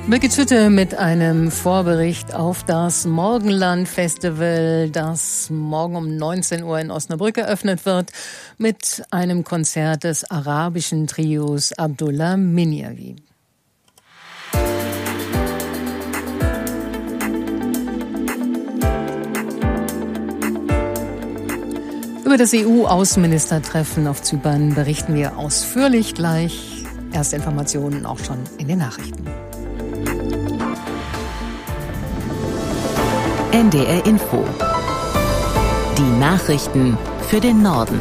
Birgit Schütte mit einem Vorbericht auf das Morgenland-Festival, das morgen um 19 Uhr in Osnabrück eröffnet wird, mit einem Konzert des arabischen Trios Abdullah Minyawi. Über das EU-Außenministertreffen auf Zypern berichten wir ausführlich gleich. Erste Informationen auch schon in den Nachrichten. NDR Info. Die Nachrichten für den Norden.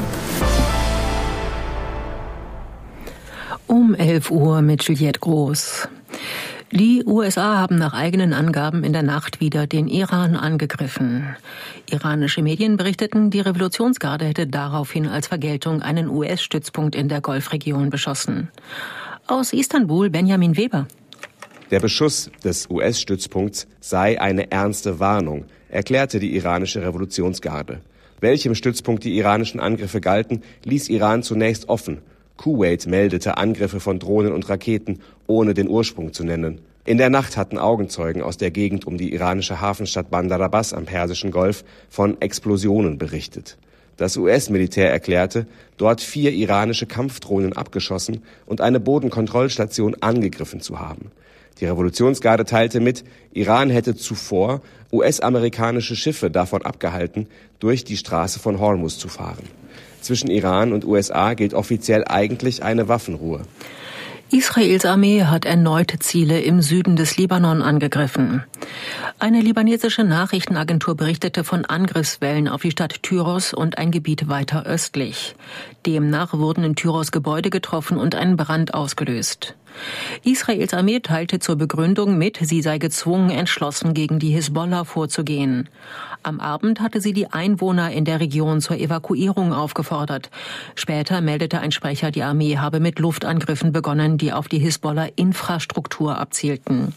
Um 11 Uhr mit Juliette Groß. Die USA haben nach eigenen Angaben in der Nacht wieder den Iran angegriffen. Iranische Medien berichteten, die Revolutionsgarde hätte daraufhin als Vergeltung einen US-Stützpunkt in der Golfregion beschossen. Aus Istanbul Benjamin Weber. Der Beschuss des US-Stützpunkts sei eine ernste Warnung, erklärte die iranische Revolutionsgarde. Welchem Stützpunkt die iranischen Angriffe galten, ließ Iran zunächst offen. Kuwait meldete Angriffe von Drohnen und Raketen, ohne den Ursprung zu nennen. In der Nacht hatten Augenzeugen aus der Gegend um die iranische Hafenstadt Bandar Abbas am Persischen Golf von Explosionen berichtet. Das US-Militär erklärte, dort 4 iranische Kampfdrohnen abgeschossen und eine Bodenkontrollstation angegriffen zu haben. Die Revolutionsgarde teilte mit, Iran hätte zuvor US-amerikanische Schiffe davon abgehalten, durch die Straße von Hormuz zu fahren. Zwischen Iran und USA gilt offiziell eigentlich eine Waffenruhe. Israels Armee hat erneut Ziele im Süden des Libanon angegriffen. Eine libanesische Nachrichtenagentur berichtete von Angriffswellen auf die Stadt Tyros und ein Gebiet weiter östlich. Demnach wurden in Tyros Gebäude getroffen und ein Brand ausgelöst. Israels Armee teilte zur Begründung mit, sie sei gezwungen, entschlossen gegen die Hisbollah vorzugehen. Am Abend hatte sie die Einwohner in der Region zur Evakuierung aufgefordert. Später meldete ein Sprecher, die Armee habe mit Luftangriffen begonnen, die auf die Hisbollah-Infrastruktur abzielten.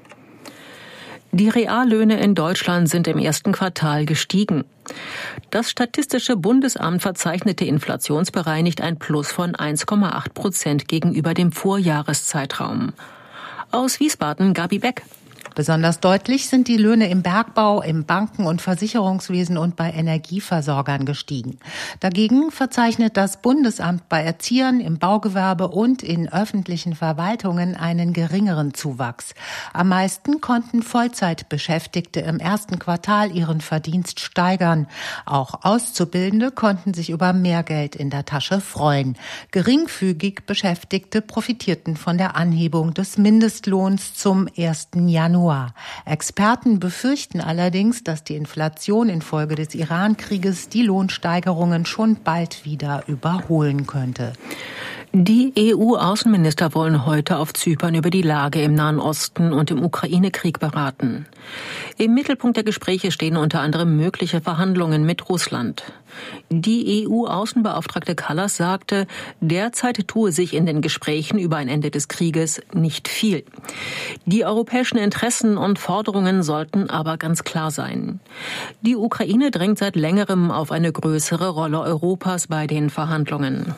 Die Reallöhne in Deutschland sind im ersten Quartal gestiegen. Das Statistische Bundesamt verzeichnete inflationsbereinigt ein Plus von 1,8% gegenüber dem Vorjahreszeitraum. Aus Wiesbaden Gabi Beck. Besonders deutlich sind die Löhne im Bergbau, im Banken- und Versicherungswesen und bei Energieversorgern gestiegen. Dagegen verzeichnet das Bundesamt bei Erziehern, im Baugewerbe und in öffentlichen Verwaltungen einen geringeren Zuwachs. Am meisten konnten Vollzeitbeschäftigte im ersten Quartal ihren Verdienst steigern. Auch Auszubildende konnten sich über mehr Geld in der Tasche freuen. Geringfügig Beschäftigte profitierten von der Anhebung des Mindestlohns zum 1. Januar. Experten befürchten allerdings, dass die Inflation infolge des Iran-Krieges die Lohnsteigerungen schon bald wieder überholen könnte. Die EU-Außenminister wollen heute auf Zypern über die Lage im Nahen Osten und im Ukraine-Krieg beraten. Im Mittelpunkt der Gespräche stehen unter anderem mögliche Verhandlungen mit Russland. Die EU-Außenbeauftragte Kallas sagte, derzeit tue sich in den Gesprächen über ein Ende des Krieges nicht viel. Die europäischen Interessen und Forderungen sollten aber ganz klar sein. Die Ukraine drängt seit längerem auf eine größere Rolle Europas bei den Verhandlungen.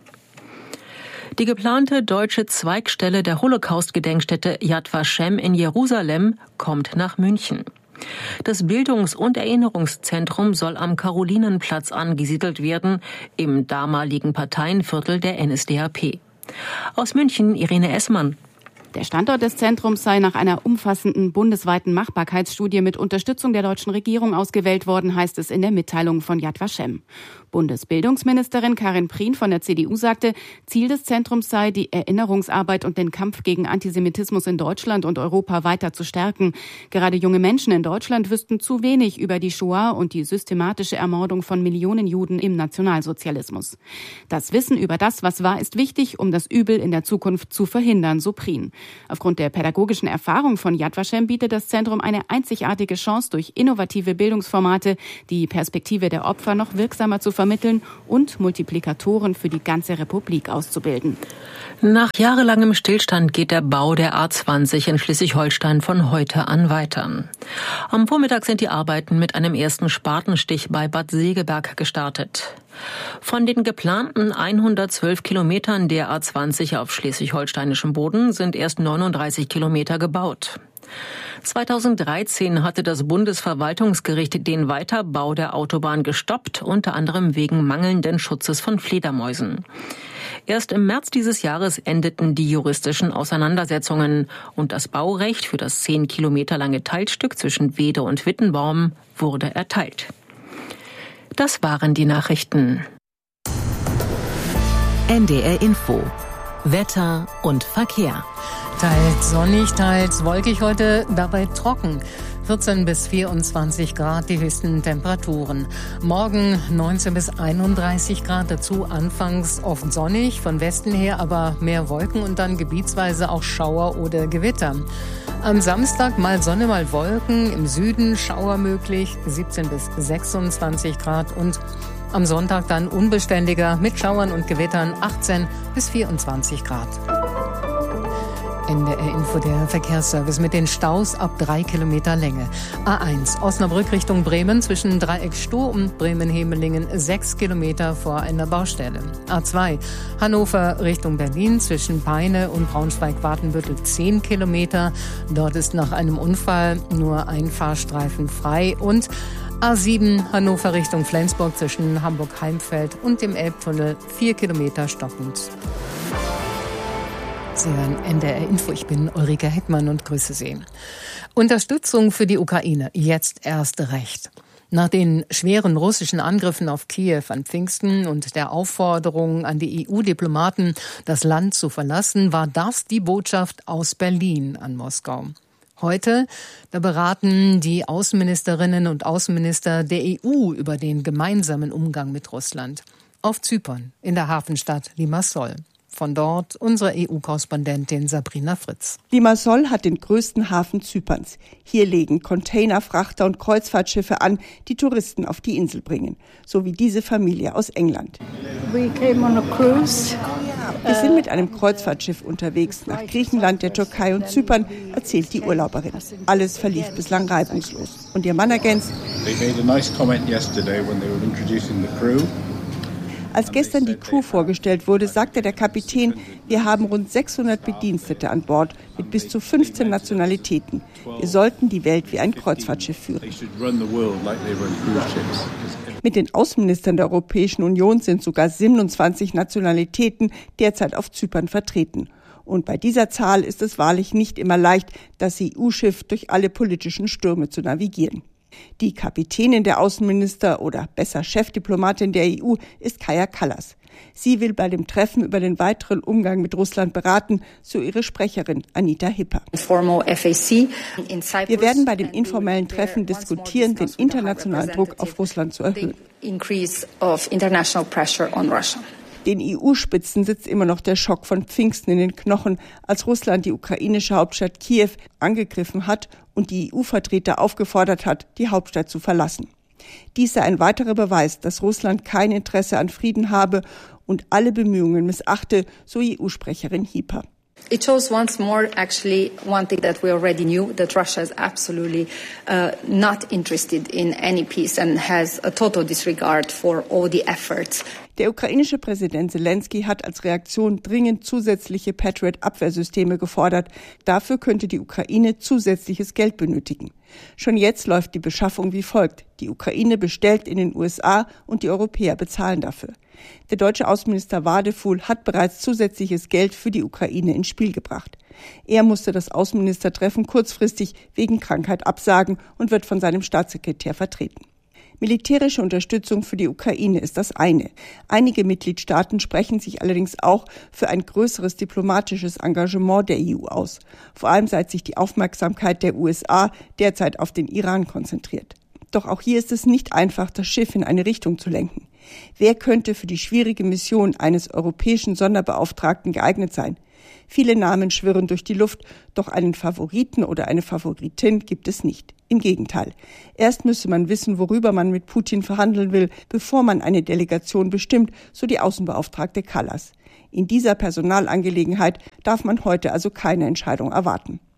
Die geplante deutsche Zweigstelle der Holocaust-Gedenkstätte Yad Vashem in Jerusalem kommt nach München. Das Bildungs- und Erinnerungszentrum soll am Karolinenplatz angesiedelt werden, im damaligen Parteienviertel der NSDAP. Aus München Irene Essmann. Der Standort des Zentrums sei nach einer umfassenden bundesweiten Machbarkeitsstudie mit Unterstützung der deutschen Regierung ausgewählt worden, heißt es in der Mitteilung von Yad Vashem. Bundesbildungsministerin Karin Prien von der CDU sagte, Ziel des Zentrums sei, die Erinnerungsarbeit und den Kampf gegen Antisemitismus in Deutschland und Europa weiter zu stärken. Gerade junge Menschen in Deutschland wüssten zu wenig über die Shoah und die systematische Ermordung von Millionen Juden im Nationalsozialismus. Das Wissen über das, was war, ist wichtig, um das Übel in der Zukunft zu verhindern, so Prien. Aufgrund der pädagogischen Erfahrung von Yad Vashem bietet das Zentrum eine einzigartige Chance, durch innovative Bildungsformate die Perspektive der Opfer noch wirksamer zu vermitteln und Multiplikatoren für die ganze Republik auszubilden. Nach jahrelangem Stillstand geht der Bau der A20 in Schleswig-Holstein von heute an weiter. Am Vormittag sind die Arbeiten mit einem ersten Spatenstich bei Bad Segeberg gestartet. Von den geplanten 112 Kilometern der A20 auf schleswig-holsteinischem Boden sind erst 39 Kilometer gebaut. 2013 hatte das Bundesverwaltungsgericht den Weiterbau der Autobahn gestoppt, unter anderem wegen mangelnden Schutzes von Fledermäusen. Erst im März dieses Jahres endeten die juristischen Auseinandersetzungen und das Baurecht für das 10 Kilometer lange Teilstück zwischen Wede und Wittenbaum wurde erteilt. Das waren die Nachrichten. NDR Info. Wetter und Verkehr. Teils sonnig, teils wolkig heute, dabei trocken. 14 bis 24 Grad die höchsten Temperaturen. Morgen 19 bis 31 Grad, dazu anfangs oft sonnig, von Westen her aber mehr Wolken und dann gebietsweise auch Schauer oder Gewitter. Am Samstag mal Sonne, mal Wolken, im Süden Schauer möglich, 17 bis 26 Grad und am Sonntag dann unbeständiger mit Schauern und Gewittern, 18 bis 24 Grad. NDR Info, der Verkehrsservice mit den Staus ab 3 Kilometer Länge. A1 Osnabrück Richtung Bremen zwischen Dreieck Stoh und Bremen-Hemelingen 6 Kilometer vor einer Baustelle. A2 Hannover Richtung Berlin zwischen Peine und Braunschweig-Wartenbüttel 10 Kilometer. Dort ist nach einem Unfall nur ein Fahrstreifen frei. Und A7 Hannover Richtung Flensburg zwischen Hamburg-Heimfeld und dem Elbtunnel 4 Kilometer stockend. Sie hören NDR Info, ich bin Ulrike Heckmann und grüße Sie. Unterstützung für die Ukraine, jetzt erst recht. Nach den schweren russischen Angriffen auf Kiew an Pfingsten und der Aufforderung an die EU-Diplomaten, das Land zu verlassen, war das die Botschaft aus Berlin an Moskau. Heute, da beraten die Außenministerinnen und Außenminister der EU über den gemeinsamen Umgang mit Russland. Auf Zypern, in der Hafenstadt Limassol. Von dort unsere EU-Korrespondentin Sabrina Fritz. Limassol hat den größten Hafen Zyperns. Hier legen Container, Frachter und Kreuzfahrtschiffe an, die Touristen auf die Insel bringen. So wie diese Familie aus England. We came on a cruise. Wir sind mit einem Kreuzfahrtschiff unterwegs nach Griechenland, der Türkei und Zypern, erzählt die Urlauberin. Alles verlief bislang reibungslos. Und ihr Mann ergänzt: Als gestern die Crew vorgestellt wurde, sagte der Kapitän, wir haben rund 600 Bedienstete an Bord mit bis zu 15 Nationalitäten. Wir sollten die Welt wie ein Kreuzfahrtschiff führen. Mit den Außenministern der Europäischen Union sind sogar 27 Nationalitäten derzeit auf Zypern vertreten. Und bei dieser Zahl ist es wahrlich nicht immer leicht, das EU-Schiff durch alle politischen Stürme zu navigieren. Die Kapitänin der Außenminister oder besser Chefdiplomatin der EU ist Kaja Kallas. Sie will bei dem Treffen über den weiteren Umgang mit Russland beraten, so ihre Sprecherin Anita Hipper. Wir werden bei dem informellen Treffen diskutieren, den internationalen Druck auf Russland zu erhöhen. Den EU-Spitzen sitzt immer noch der Schock von Pfingsten in den Knochen, als Russland die ukrainische Hauptstadt Kiew angegriffen hat und die EU-Vertreter aufgefordert hat, die Hauptstadt zu verlassen. Dies sei ein weiterer Beweis, dass Russland kein Interesse an Frieden habe und alle Bemühungen missachte, so EU-Sprecherin Hipper. It shows once more actually one thing that we already knew, that Russia is absolutely not interested in any peace and has a total disregard for all the efforts. Der ukrainische Präsident Zelensky hat als Reaktion dringend zusätzliche Patriot-Abwehrsysteme gefordert. Dafür könnte die Ukraine zusätzliches Geld benötigen. Schon jetzt läuft die Beschaffung wie folgt. Die Ukraine bestellt in den USA und die Europäer bezahlen dafür. Der deutsche Außenminister Wadefuhl hat bereits zusätzliches Geld für die Ukraine ins Spiel gebracht. Er musste das Außenministertreffen kurzfristig wegen Krankheit absagen und wird von seinem Staatssekretär vertreten. Militärische Unterstützung für die Ukraine ist das eine. Einige Mitgliedstaaten sprechen sich allerdings auch für ein größeres diplomatisches Engagement der EU aus, vor allem seit sich die Aufmerksamkeit der USA derzeit auf den Iran konzentriert. Doch auch hier ist es nicht einfach, das Schiff in eine Richtung zu lenken. Wer könnte für die schwierige Mission eines europäischen Sonderbeauftragten geeignet sein? Viele Namen schwirren durch die Luft, doch einen Favoriten oder eine Favoritin gibt es nicht. Im Gegenteil. Erst müsse man wissen, worüber man mit Putin verhandeln will, bevor man eine Delegation bestimmt, so die Außenbeauftragte Kallas. In dieser Personalangelegenheit darf man heute also keine Entscheidung erwarten.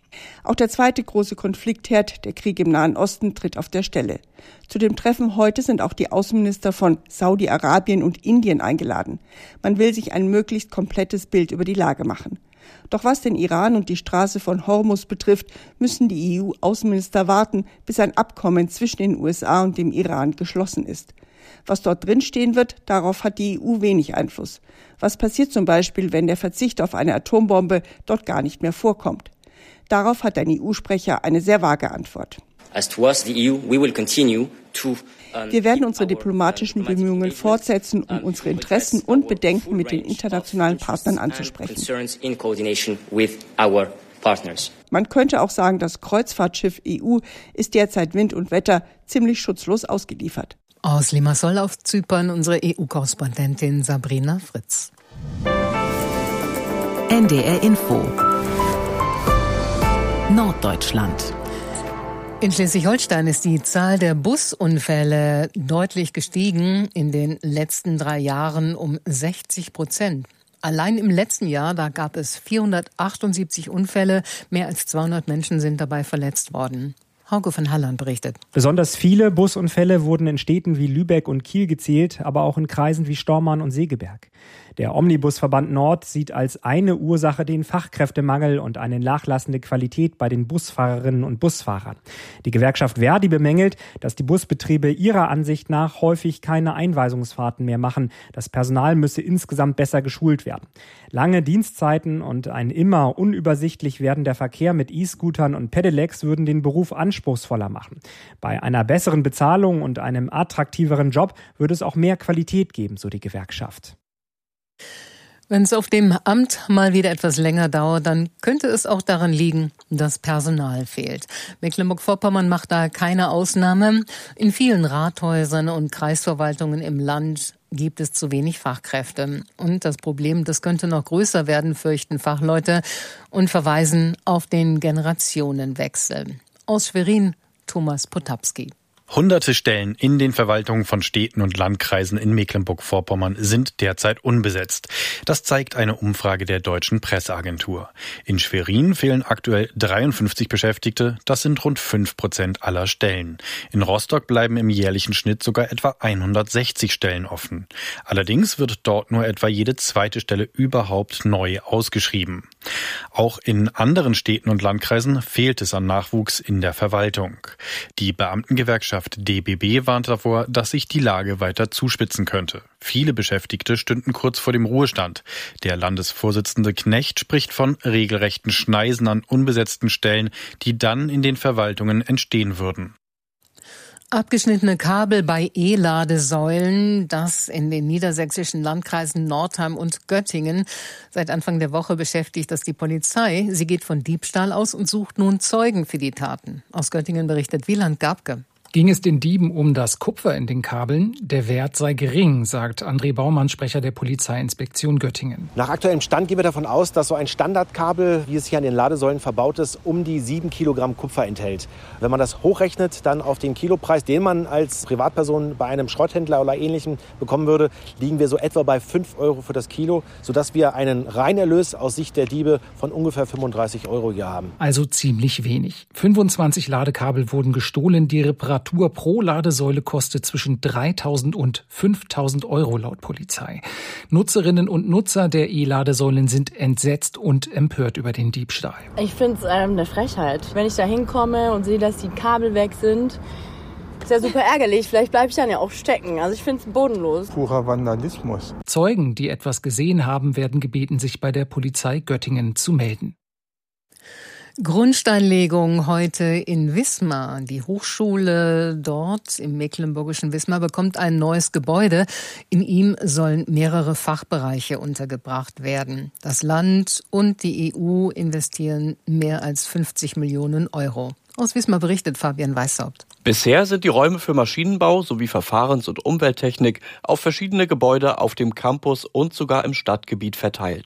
Auch der zweite große Konfliktherd, der Krieg im Nahen Osten, tritt auf der Stelle. Zu dem Treffen heute sind auch die Außenminister von Saudi-Arabien und Indien eingeladen. Man will sich ein möglichst komplettes Bild über die Lage machen. Doch was den Iran und die Straße von Hormuz betrifft, müssen die EU-Außenminister warten, bis ein Abkommen zwischen den USA und dem Iran geschlossen ist. Was dort drinstehen wird, darauf hat die EU wenig Einfluss. Was passiert zum Beispiel, wenn der Verzicht auf eine Atombombe dort gar nicht mehr vorkommt? Darauf hat ein EU-Sprecher eine sehr vage Antwort. Wir werden unsere diplomatischen Bemühungen fortsetzen, um unsere Interessen und Bedenken mit den internationalen Partnern anzusprechen. Man könnte auch sagen, das Kreuzfahrtschiff EU ist derzeit Wind und Wetter ziemlich schutzlos ausgeliefert. Aus Limassol auf Zypern unsere EU-Korrespondentin Sabrina Fritz. NDR Info Norddeutschland. In Schleswig-Holstein ist die Zahl der Busunfälle deutlich gestiegen, in den letzten 3 Jahren um 60%. Allein im letzten Jahr, da gab es 478 Unfälle, mehr als 200 Menschen sind dabei verletzt worden. Hauke von Halland berichtet. Besonders viele Busunfälle wurden in Städten wie Lübeck und Kiel gezählt, aber auch in Kreisen wie Stormarn und Segeberg. Der Omnibusverband Nord sieht als eine Ursache den Fachkräftemangel und eine nachlassende Qualität bei den Busfahrerinnen und Busfahrern. Die Gewerkschaft Verdi bemängelt, dass die Busbetriebe ihrer Ansicht nach häufig keine Einweisungsfahrten mehr machen. Das Personal müsse insgesamt besser geschult werden. Lange Dienstzeiten und ein immer unübersichtlich werdender Verkehr mit E-Scootern und Pedelecs würden den Beruf anspruchsvoller machen. Bei einer besseren Bezahlung und einem attraktiveren Job würde es auch mehr Qualität geben, so die Gewerkschaft. Wenn es auf dem Amt mal wieder etwas länger dauert, dann könnte es auch daran liegen, dass Personal fehlt. Mecklenburg-Vorpommern macht da keine Ausnahme. In vielen Rathäusern und Kreisverwaltungen im Land gibt es zu wenig Fachkräfte. Und das Problem, das könnte noch größer werden, fürchten Fachleute und verweisen auf den Generationenwechsel. Aus Schwerin, Thomas Potapski. Hunderte Stellen in den Verwaltungen von Städten und Landkreisen in Mecklenburg-Vorpommern sind derzeit unbesetzt. Das zeigt eine Umfrage der Deutschen Presseagentur. In Schwerin fehlen aktuell 53 Beschäftigte, das sind rund 5% aller Stellen. In Rostock bleiben im jährlichen Schnitt sogar etwa 160 Stellen offen. Allerdings wird dort nur etwa jede zweite Stelle überhaupt neu ausgeschrieben. Auch in anderen Städten und Landkreisen fehlt es an Nachwuchs in der Verwaltung. Die Beamtengewerkschaft DBB warnt davor, dass sich die Lage weiter zuspitzen könnte. Viele Beschäftigte stünden kurz vor dem Ruhestand. Der Landesvorsitzende Knecht spricht von regelrechten Schneisen an unbesetzten Stellen, die dann in den Verwaltungen entstehen würden. Abgeschnittene Kabel bei E-Ladesäulen, das in den niedersächsischen Landkreisen Nordheim und Göttingen. Seit Anfang der Woche beschäftigt das die Polizei. Sie geht von Diebstahl aus und sucht nun Zeugen für die Taten. Aus Göttingen berichtet Wieland Gabke. Ging es den Dieben um das Kupfer in den Kabeln? Der Wert sei gering, sagt André Baumann, Sprecher der Polizeiinspektion Göttingen. Nach aktuellem Stand gehen wir davon aus, dass so ein Standardkabel, wie es hier an den Ladesäulen verbaut ist, um die 7 Kilogramm Kupfer enthält. Wenn man das hochrechnet, dann auf den Kilopreis, den man als Privatperson bei einem Schrotthändler oder Ähnlichem bekommen würde, liegen wir so etwa bei 5 Euro für das Kilo, sodass wir einen Reinerlös aus Sicht der Diebe von ungefähr 35 Euro hier haben. Also ziemlich wenig. 25 Ladekabel wurden gestohlen, die Reparatur pro Ladesäule kostet zwischen 3.000 und 5.000 Euro laut Polizei. Nutzerinnen und Nutzer der E-Ladesäulen sind entsetzt und empört über den Diebstahl. Ich finde es eine Frechheit. Wenn ich da hinkomme und sehe, dass die Kabel weg sind, ist ja super ärgerlich. Vielleicht bleibe ich dann ja auch stecken. Also ich finde es bodenlos. Purer Vandalismus. Zeugen, die etwas gesehen haben, werden gebeten, sich bei der Polizei Göttingen zu melden. Grundsteinlegung heute in Wismar. Die Hochschule dort im mecklenburgischen Wismar bekommt ein neues Gebäude. In ihm sollen mehrere Fachbereiche untergebracht werden. Das Land und die EU investieren mehr als 50 Millionen Euro. Aus Wismar berichtet Fabian Weishaupt. Bisher sind die Räume für Maschinenbau sowie Verfahrens- und Umwelttechnik auf verschiedene Gebäude auf dem Campus und sogar im Stadtgebiet verteilt.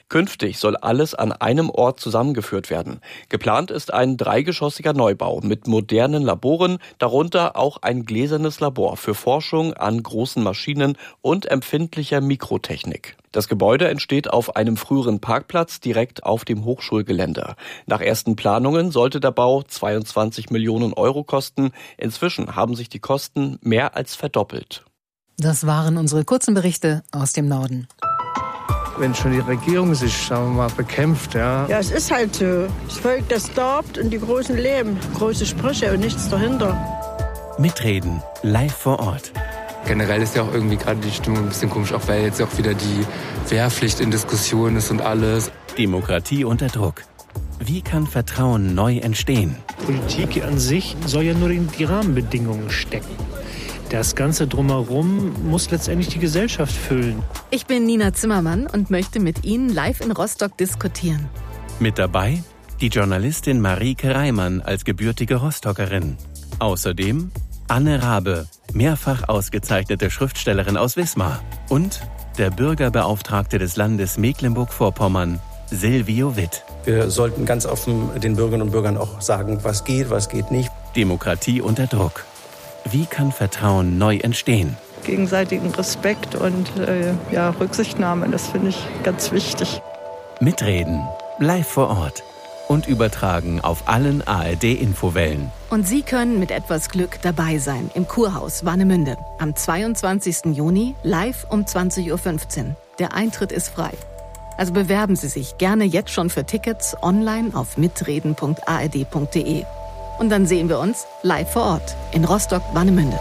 Künftig soll alles an einem Ort zusammengeführt werden. Geplant ist ein 3-geschossiger Neubau mit modernen Laboren, darunter auch ein gläsernes Labor für Forschung an großen Maschinen und empfindlicher Mikrotechnik. Das Gebäude entsteht auf einem früheren Parkplatz direkt auf dem Hochschulgelände. Nach ersten Planungen sollte der Bau 22 Millionen Euro kosten. Inzwischen haben sich die Kosten mehr als verdoppelt. Das waren unsere kurzen Berichte aus dem Norden. Wenn schon die Regierung sich, sagen wir mal, bekämpft, ja. Ja, es ist halt so. Das Volk, das darbt und die Großen leben. Große Sprüche und nichts dahinter. Mitreden, live vor Ort. Generell ist ja auch irgendwie gerade die Stimmung ein bisschen komisch, auch weil jetzt auch wieder die Wehrpflicht in Diskussion ist und alles. Demokratie unter Druck. Wie kann Vertrauen neu entstehen? Politik an sich soll ja nur in die Rahmenbedingungen stecken. Das Ganze drumherum muss letztendlich die Gesellschaft füllen. Ich bin Nina Zimmermann und möchte mit Ihnen live in Rostock diskutieren. Mit dabei die Journalistin Marieke Reimann als gebürtige Rostockerin. Außerdem Anne Rabe, mehrfach ausgezeichnete Schriftstellerin aus Wismar. Und der Bürgerbeauftragte des Landes Mecklenburg-Vorpommern, Silvio Witt. Wir sollten ganz offen den Bürgerinnen und Bürgern auch sagen, was geht nicht. Demokratie unter Druck. Wie kann Vertrauen neu entstehen? Gegenseitigen Respekt und Rücksichtnahme, das finde ich ganz wichtig. Mitreden, live vor Ort und übertragen auf allen ARD-Infowellen. Und Sie können mit etwas Glück dabei sein im Kurhaus Warnemünde am 22. Juni live um 20.15 Uhr. Der Eintritt ist frei. Also bewerben Sie sich gerne jetzt schon für Tickets online auf mitreden.ard.de. Und dann sehen wir uns live vor Ort in Rostock-Warnemünde.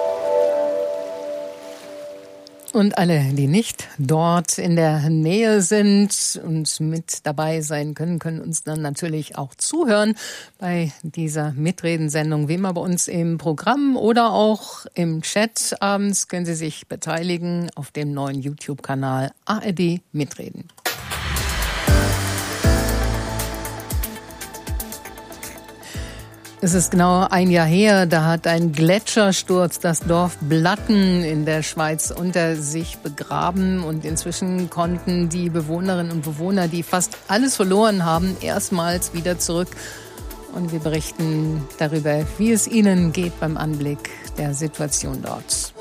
Und alle, die nicht dort in der Nähe sind und mit dabei sein können, können uns dann natürlich auch zuhören bei dieser Mitreden-Sendung, wie immer bei uns im Programm oder auch im Chat. Abends können Sie sich beteiligen auf dem neuen YouTube-Kanal ARD Mitreden. Es ist genau ein Jahr her, da hat ein Gletschersturz das Dorf Blatten in der Schweiz unter sich begraben und inzwischen konnten die Bewohnerinnen und Bewohner, die fast alles verloren haben, erstmals wieder zurück. Und wir berichten darüber, wie es ihnen geht beim Anblick der Situation dort.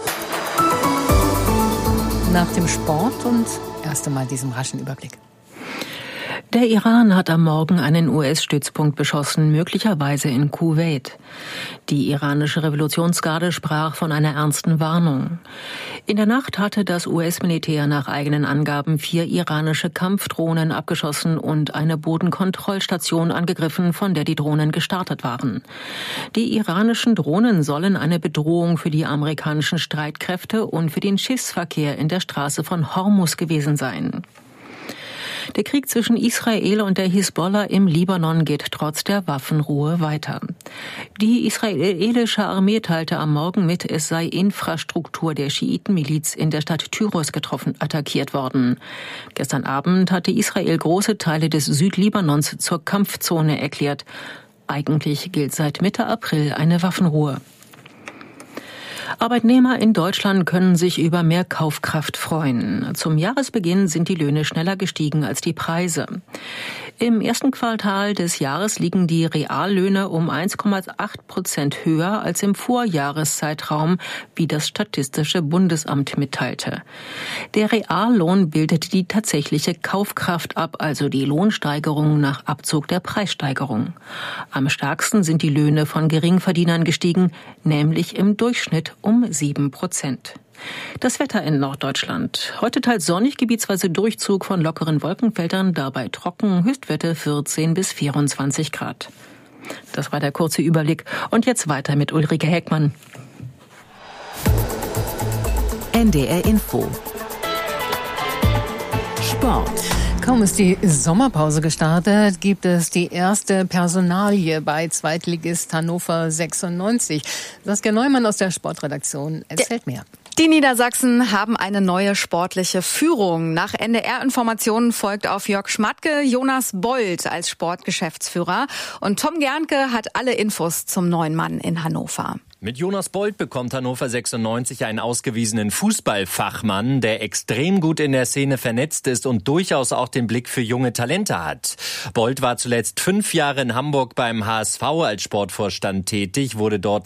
Nach dem Sport und erst einmal diesem raschen Überblick. Der Iran hat am Morgen einen US-Stützpunkt beschossen, möglicherweise in Kuwait. Die iranische Revolutionsgarde sprach von einer ernsten Warnung. In der Nacht hatte das US-Militär nach eigenen Angaben 4 iranische Kampfdrohnen abgeschossen und eine Bodenkontrollstation angegriffen, von der die Drohnen gestartet waren. Die iranischen Drohnen sollen eine Bedrohung für die amerikanischen Streitkräfte und für den Schiffsverkehr in der Straße von Hormuz gewesen sein. Der Krieg zwischen Israel und der Hisbollah im Libanon geht trotz der Waffenruhe weiter. Die israelische Armee teilte am Morgen mit, es sei Infrastruktur der Schiitenmiliz in der Stadt Tyros attackiert worden. Gestern Abend hatte Israel große Teile des Südlibanons zur Kampfzone erklärt. Eigentlich gilt seit Mitte April eine Waffenruhe. Arbeitnehmer in Deutschland können sich über mehr Kaufkraft freuen. Zum Jahresbeginn sind die Löhne schneller gestiegen als die Preise. Im ersten Quartal des Jahres liegen die Reallöhne um 1,8% höher als im Vorjahreszeitraum, wie das Statistische Bundesamt mitteilte. Der Reallohn bildet die tatsächliche Kaufkraft ab, also die Lohnsteigerung nach Abzug der Preissteigerung. Am stärksten sind die Löhne von Geringverdienern gestiegen, nämlich im Durchschnitt um 7%. Das Wetter in Norddeutschland. Heute teils sonnig, gebietsweise Durchzug von lockeren Wolkenfeldern, dabei trocken, Höchstwerte 14 bis 24 Grad. Das war der kurze Überblick. Und jetzt weiter mit Ulrike Heckmann. NDR Info. Sport. Kaum ist die Sommerpause gestartet, gibt es die erste Personalie bei Zweitligist Hannover 96. Saskia Neumann aus der Sportredaktion erzählt mehr. Die Niedersachsen haben eine neue sportliche Führung. Nach NDR-Informationen folgt auf Jörg Schmatke Jonas Bold als Sportgeschäftsführer. Und Tom Gernke hat alle Infos zum neuen Mann in Hannover. Mit Jonas Bold bekommt Hannover 96 einen ausgewiesenen Fußballfachmann, der extrem gut in der Szene vernetzt ist und durchaus auch den Blick für junge Talente hat. Bold war zuletzt 5 Jahre in Hamburg beim HSV als Sportvorstand tätig, wurde dort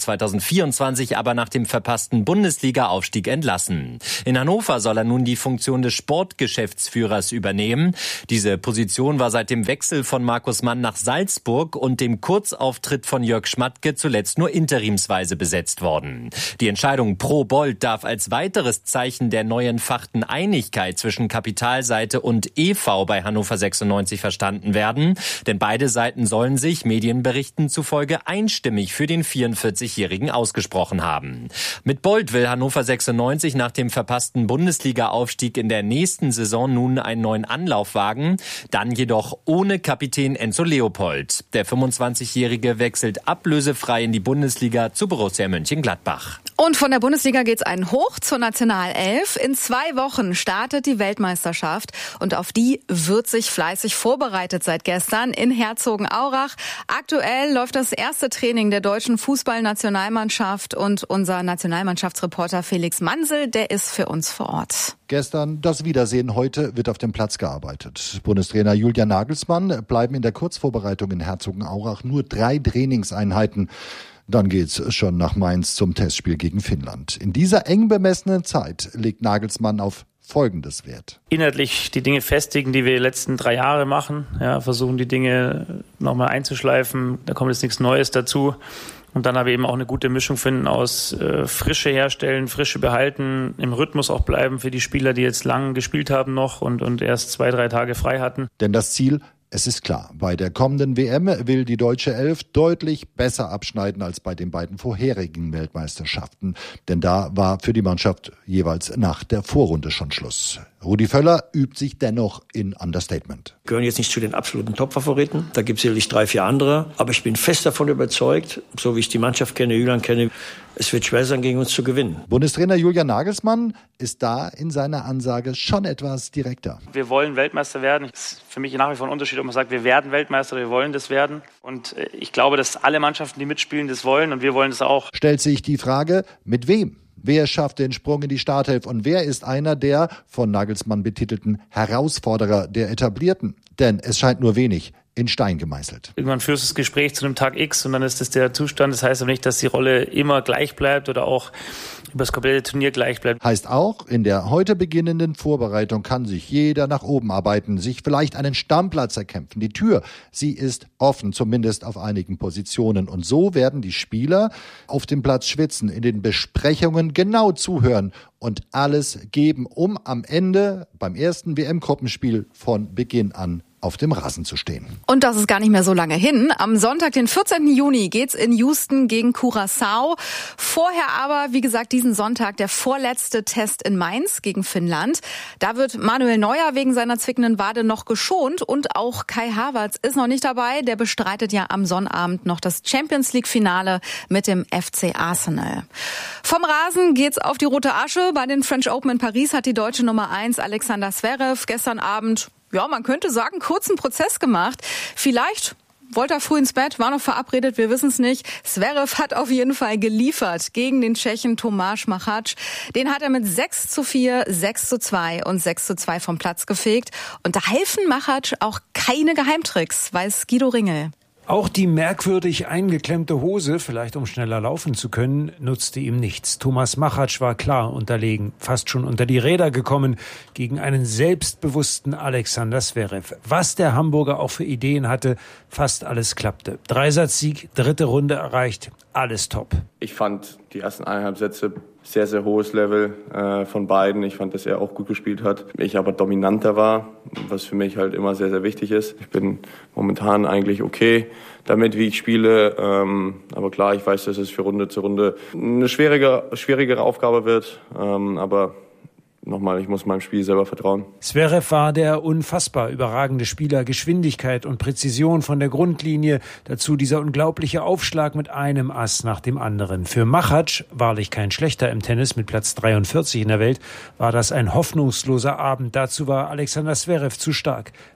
2024 aber nach dem verpassten Bundesliga-Aufstieg entlassen. In Hannover soll er nun die Funktion des Sportgeschäftsführers übernehmen. Diese Position war seit dem Wechsel von Markus Mann nach Salzburg und dem Kurzauftritt von Jörg Schmatke zuletzt nur interimsweise besetzt worden. Die Entscheidung pro Bold darf als weiteres Zeichen der neuen fachten Einigkeit zwischen Kapitalseite und EV bei Hannover 96 verstanden werden, denn beide Seiten sollen sich Medienberichten zufolge einstimmig für den 44-Jährigen ausgesprochen haben. Mit Bold will Hannover 96 nach dem verpassten Bundesliga-Aufstieg in der nächsten Saison nun einen neuen Anlauf wagen, dann jedoch ohne Kapitän Enzo Leopold. Der 25-Jährige wechselt ablösefrei in die Bundesliga zu Borussia Mönchengladbach. Und von der Bundesliga geht's einen hoch zur Nationalelf. In 2 Wochen startet die Weltmeisterschaft und auf die wird sich fleißig vorbereitet seit gestern in Herzogenaurach. Aktuell läuft das erste Training der deutschen Fußballnationalmannschaft und unser Nationalmannschaftsreporter Felix Mansel, der ist für uns vor Ort. Gestern das Wiedersehen, heute wird auf dem Platz gearbeitet. Bundestrainer Julian Nagelsmann bleiben in der Kurzvorbereitung in Herzogenaurach nur 3 Trainingseinheiten. Dann geht's schon nach Mainz zum Testspiel gegen Finnland. In dieser eng bemessenen Zeit legt Nagelsmann auf Folgendes Wert. Inhaltlich die Dinge festigen, die wir die letzten 3 Jahre machen. Ja, versuchen die Dinge nochmal einzuschleifen. Da kommt jetzt nichts Neues dazu. Und dann aber eben auch eine gute Mischung finden aus Frische herstellen, Frische behalten, im Rhythmus auch bleiben für die Spieler, die jetzt lang gespielt haben noch und erst 2-3 Tage frei hatten. Denn das Ziel, es ist klar, bei der kommenden WM will die deutsche Elf deutlich besser abschneiden als bei den beiden vorherigen Weltmeisterschaften. Denn da war für die Mannschaft jeweils nach der Vorrunde schon Schluss. Rudi Völler übt sich dennoch in Understatement. Wir gehören jetzt nicht zu den absoluten Top-Favoriten. Da gibt es sicherlich 3, 4 andere. Aber ich bin fest davon überzeugt, so wie ich die Mannschaft kenne, Julian kenne, es wird schwer sein, gegen uns zu gewinnen. Bundestrainer Julian Nagelsmann ist da in seiner Ansage schon etwas direkter. Wir wollen Weltmeister werden. Es ist für mich nach wie vor ein Unterschied, ob man sagt, wir werden Weltmeister oder wir wollen das werden. Und ich glaube, dass alle Mannschaften, die mitspielen, das wollen und wir wollen das auch. Stellt sich die Frage, mit wem? Wer schafft den Sprung in die Startelf und wer ist einer der von Nagelsmann betitelten Herausforderer der Etablierten? Denn es scheint nur wenig in Stein gemeißelt. Irgendwann führst du das Gespräch zu einem Tag X und dann ist das der Zustand. Das heißt aber nicht, dass die Rolle immer gleich bleibt oder auch über das komplette Turnier gleich bleibt. Heißt auch, in der heute beginnenden Vorbereitung kann sich jeder nach oben arbeiten, sich vielleicht einen Stammplatz erkämpfen. Die Tür, sie ist offen, zumindest auf einigen Positionen. Und so werden die Spieler auf dem Platz schwitzen, in den Besprechungen genau zuhören und alles geben, um am Ende beim ersten WM-Gruppenspiel von Beginn an auf dem Rasen zu stehen. Und das ist gar nicht mehr so lange hin. Am Sonntag, den 14. Juni, geht's in Houston gegen Curaçao. Vorher aber, wie gesagt, diesen Sonntag der vorletzte Test in Mainz gegen Finnland. Da wird Manuel Neuer wegen seiner zwickenden Wade noch geschont und auch Kai Havertz ist noch nicht dabei. Der bestreitet ja am Sonnabend noch das Champions-League-Finale mit dem FC Arsenal. Vom Rasen geht's auf die rote Asche. Bei den French Open in Paris hat die deutsche Nummer 1 Alexander Zverev gestern Abend, ja, man könnte sagen, kurzen Prozess gemacht. Vielleicht wollte er früh ins Bett, war noch verabredet, wir wissen es nicht. Zverev hat auf jeden Fall geliefert gegen den Tschechen Tomáš Machač. Den hat er mit 6:4, 6:2 und 6:2 vom Platz gefegt. Und da helfen Machač auch keine Geheimtricks, weiß Guido Ringel. Auch die merkwürdig eingeklemmte Hose, vielleicht um schneller laufen zu können, nutzte ihm nichts. Tomáš Machač war klar unterlegen, fast schon unter die Räder gekommen gegen einen selbstbewussten Alexander Zverev. Was der Hamburger auch für Ideen hatte, fast alles klappte. 3-Satz-Sieg, 3. Runde erreicht, alles top. Ich fand die ersten 1,5 Sätze sehr, sehr hohes Level von beiden. Ich fand, dass er auch gut gespielt hat. Ich aber dominanter war, was für mich halt immer sehr, sehr wichtig ist. Ich bin momentan eigentlich okay damit, wie ich spiele. Aber klar, ich weiß, dass es für Runde zu Runde eine schwierigere Aufgabe wird. Aber nochmal, ich muss meinem Spiel selber vertrauen. Zverev war der unfassbar überragende Spieler. Geschwindigkeit und Präzision von der Grundlinie. Dazu dieser unglaubliche Aufschlag mit einem Ass nach dem anderen. Für Machač, wahrlich kein schlechter im Tennis mit Platz 43 in der Welt, war das ein hoffnungsloser Abend. Dazu war Alexander Zverev zu stark.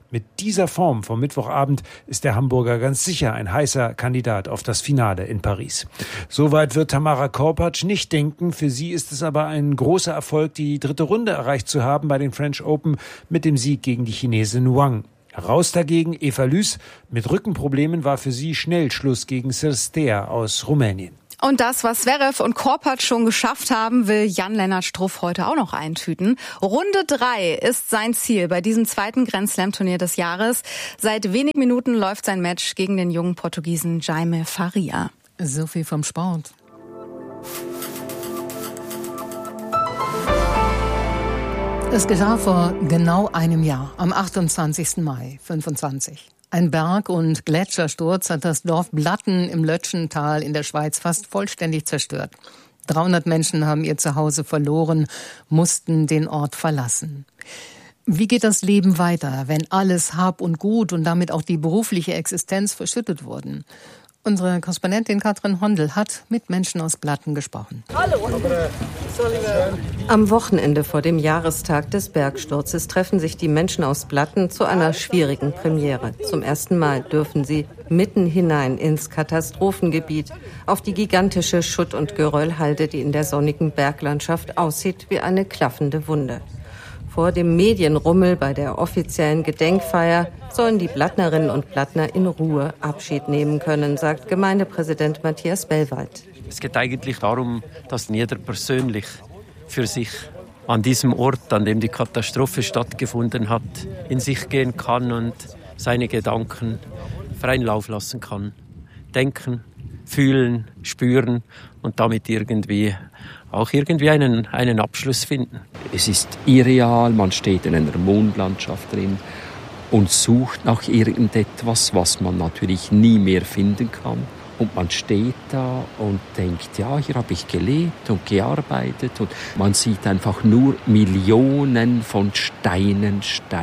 Mit dieser Form vom Mittwochabend ist der Hamburger ganz sicher ein heißer Kandidat auf das Finale in Paris. Soweit wird Tamara Korpatsch nicht denken. Für sie ist es aber ein großer Erfolg, die 3. Runde erreicht zu haben bei den French Open mit dem Sieg gegen die Chinesin Wang. Raus dagegen Eva Lys. Mit Rückenproblemen war für sie schnell Schluss gegen Cirstea aus Rumänien. Und das, was Zverev und Korpatsch schon geschafft haben, will Jan-Lennart Struff heute auch noch eintüten. Runde 3 ist sein Ziel bei diesem 2. Grand-Slam-Turnier des Jahres. Seit wenigen Minuten läuft sein Match gegen den jungen Portugiesen Jaime Faria. So viel vom Sport. Es geschah vor genau einem Jahr, am 28. Mai 25. Ein Berg- und Gletschersturz hat das Dorf Blatten im Lötschental in der Schweiz fast vollständig zerstört. 300 Menschen haben ihr Zuhause verloren, mussten den Ort verlassen. Wie geht das Leben weiter, wenn alles Hab und Gut und damit auch die berufliche Existenz verschüttet wurden? Unsere Korrespondentin Katrin Hondel hat mit Menschen aus Blatten gesprochen. Am Wochenende vor dem Jahrestag des Bergsturzes treffen sich die Menschen aus Blatten zu einer schwierigen Premiere. Zum ersten Mal dürfen sie mitten hinein ins Katastrophengebiet, auf die gigantische Schutt- und Geröllhalde, die in der sonnigen Berglandschaft aussieht wie eine klaffende Wunde. Vor dem Medienrummel bei der offiziellen Gedenkfeier sollen die Blattnerinnen und Blattner in Ruhe Abschied nehmen können, sagt Gemeindepräsident Matthias Bellwald. Es geht eigentlich darum, dass jeder persönlich für sich an diesem Ort, an dem die Katastrophe stattgefunden hat, in sich gehen kann und seine Gedanken freien Lauf lassen kann. Denken, fühlen, spüren und damit auch irgendwie einen Abschluss finden. Es ist irreal, man steht in einer Mondlandschaft drin und sucht nach irgendetwas, was man natürlich nie mehr finden kann. Und man steht da und denkt, ja, hier habe ich gelebt und gearbeitet. Und man sieht einfach nur Millionen von Steinen.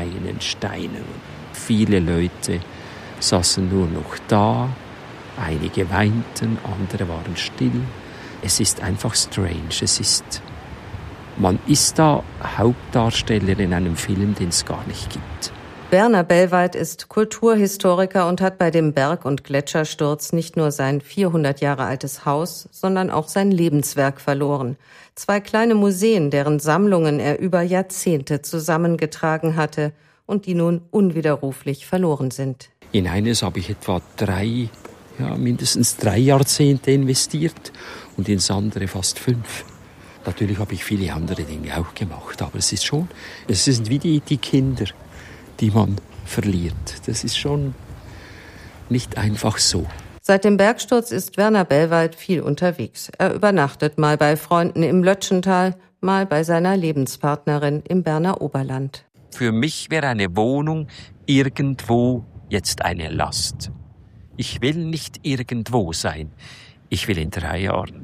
Viele Leute saßen nur noch da, einige weinten, andere waren still. Es ist einfach strange. Man ist da Hauptdarsteller in einem Film, den es gar nicht gibt. Werner Bellwald ist Kulturhistoriker und hat bei dem Berg- und Gletschersturz nicht nur sein 400 Jahre altes Haus, sondern auch sein Lebenswerk verloren. 2 kleine Museen, deren Sammlungen er über Jahrzehnte zusammengetragen hatte und die nun unwiderruflich verloren sind. In eines habe ich etwa mindestens 3 Jahrzehnte investiert und ins andere fast 5. Natürlich habe ich viele andere Dinge auch gemacht, aber es sind wie die Kinder, die man verliert. Das ist schon nicht einfach so. Seit dem Bergsturz ist Werner Bellwald viel unterwegs. Er übernachtet mal bei Freunden im Lötschental, mal bei seiner Lebenspartnerin im Berner Oberland. Für mich wäre eine Wohnung irgendwo jetzt eine Last. Ich will nicht irgendwo sein. Ich will in 3 Jahren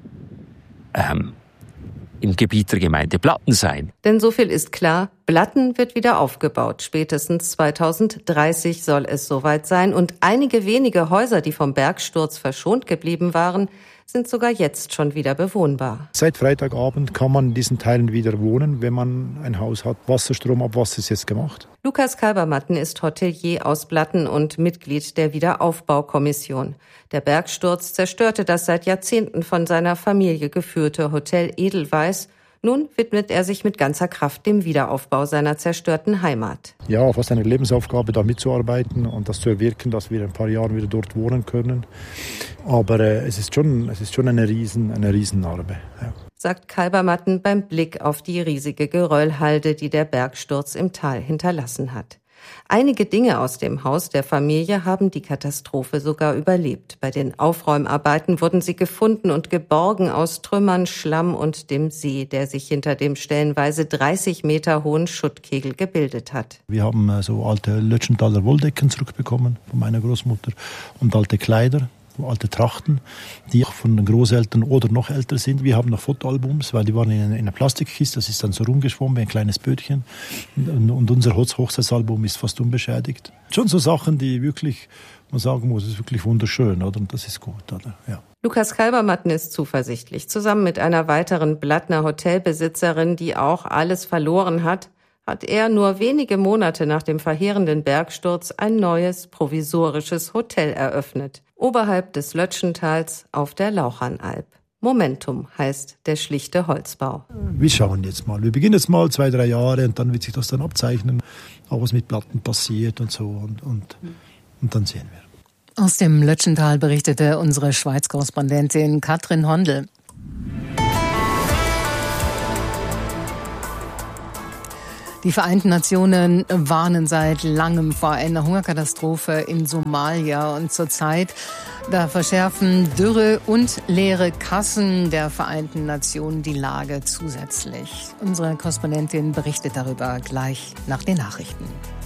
im Gebiet der Gemeinde Blatten sein. Denn so viel ist klar, Blatten wird wieder aufgebaut. Spätestens 2030 soll es soweit sein. Und einige wenige Häuser, die vom Bergsturz verschont geblieben waren, sind sogar jetzt schon wieder bewohnbar. Seit Freitagabend kann man in diesen Teilen wieder wohnen, wenn man ein Haus hat. Wasserstromabwasser ist jetzt gemacht. Lukas Kalbermatten ist Hotelier aus Blatten und Mitglied der Wiederaufbaukommission. Der Bergsturz zerstörte das seit Jahrzehnten von seiner Familie geführte Hotel Edelweiss. Nun widmet er sich mit ganzer Kraft dem Wiederaufbau seiner zerstörten Heimat. Ja, fast eine Lebensaufgabe, da mitzuarbeiten und das zu erwirken, dass wir in ein paar Jahren wieder dort wohnen können. Aber es ist schon eine Riesennarbe. Ja. Sagt Kalbermatten beim Blick auf die riesige Geröllhalde, die der Bergsturz im Tal hinterlassen hat. Einige Dinge aus dem Haus der Familie haben die Katastrophe sogar überlebt. Bei den Aufräumarbeiten wurden sie gefunden und geborgen aus Trümmern, Schlamm und dem See, der sich hinter dem stellenweise 30 Meter hohen Schuttkegel gebildet hat. Wir haben so alte Lötschenthaler Wolldecken zurückbekommen von meiner Großmutter und alte Kleider. Alte Trachten, die auch von den Großeltern oder noch älter sind. Wir haben noch Fotoalbums, weil die waren in einer Plastikkiste, das ist dann so rumgeschwommen wie ein kleines Bötchen. Und unser Hochzeitsalbum ist fast unbeschädigt. Schon so Sachen, die wirklich, man sagen muss, ist wirklich wunderschön, oder? Und das ist gut, oder? Ja. Lukas Kalbermatten ist zuversichtlich. Zusammen mit einer weiteren Blattner Hotelbesitzerin, die auch alles verloren hat, hat er nur wenige Monate nach dem verheerenden Bergsturz ein neues provisorisches Hotel eröffnet, oberhalb des Lötschentals auf der Lauchanalp. Momentum heißt der schlichte Holzbau. Wir schauen jetzt mal. Wir beginnen jetzt mal 2-3 Jahre und dann wird sich das dann abzeichnen, auch was mit Platten passiert und so und dann sehen wir. Aus dem Lötschental berichtete unsere Schweiz-Korrespondentin Katrin Hondel. Die Vereinten Nationen warnen seit langem vor einer Hungerkatastrophe in Somalia. Und zurzeit, da verschärfen Dürre und leere Kassen der Vereinten Nationen die Lage zusätzlich. Unsere Korrespondentin berichtet darüber gleich nach den Nachrichten.